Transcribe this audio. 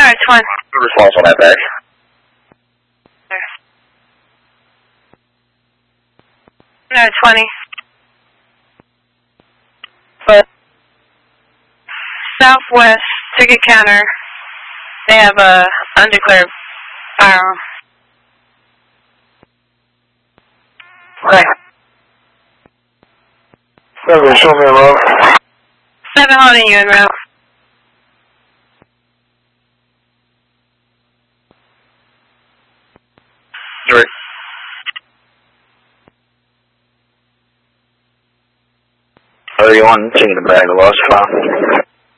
Alright, 20. Response on that back. No, 20. But Southwest ticket counter. They have a undeclared firearm. Okay. 7, show me a row. 7 holding you in row. Right. 31, taking the bag of lost file.